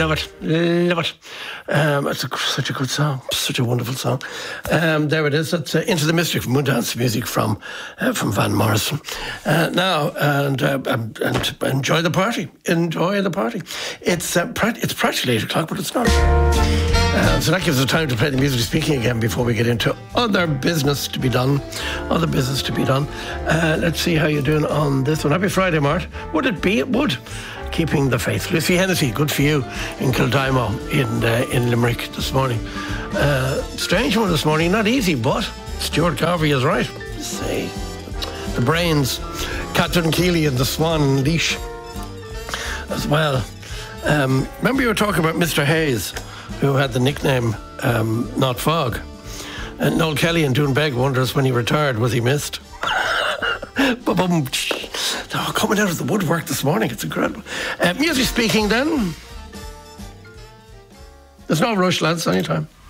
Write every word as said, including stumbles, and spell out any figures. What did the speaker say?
Love it, love it. Um, it's a, such a good song, such a wonderful song. Um, there it is. It's uh, Into the Mystery from Moondance music from uh, from Van Morrison. Uh, now and, uh, and and enjoy the party. Enjoy the party. It's uh, pra- it's practically eight o'clock, but it's not. Uh, so that gives us time to play the music speaking again before we get into other business to be done. Other business to be done. Uh, let's see how you're doing on this one. Happy Friday, Mart. Would it be? It would. Keeping the faith. Lucy Hennessy, good for you in Kildimo in uh, in Limerick this morning. Uh, strange one this morning, not easy, but Stuart Garvey is right. Say the brains, Catherine Keeley and the Swan and Leash as well. Um, remember you were talking about Mister Hayes, who had the nickname um, Not Fog, and Noel Kelly in Doonbeg wonders when he retired, was he missed? Oh, coming out of the woodwork this morning, it's incredible. Uh, music speaking then. There's no rush, lads, anytime.